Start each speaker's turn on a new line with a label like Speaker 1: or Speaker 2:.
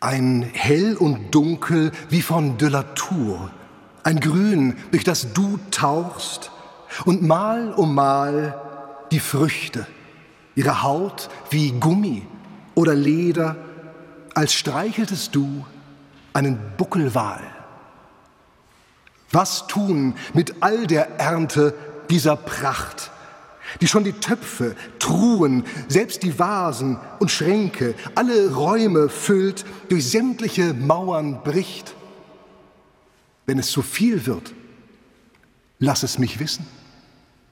Speaker 1: ein Hell und Dunkel wie von de la Tour, ein Grün, durch das du tauchst, und Mal um Mal die Früchte, ihre Haut wie Gummi oder Leder, als streicheltest du einen Buckelwal. Was tun mit all der Ernte dieser Pracht, die schon die Töpfe, Truhen, selbst die Vasen und Schränke, alle Räume füllt, durch sämtliche Mauern bricht? Wenn es zu viel wird, lass es mich wissen.